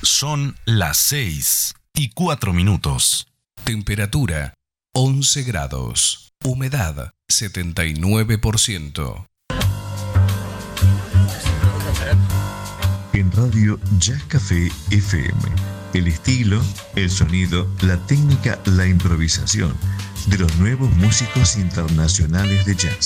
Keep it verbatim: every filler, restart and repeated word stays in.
Son las seis y cuatro minutos. Temperatura once grados. Humedad setenta y nueve por ciento. En Radio Jazz Café F M, el estilo, el sonido, la técnica, la improvisación de los nuevos músicos internacionales de jazz.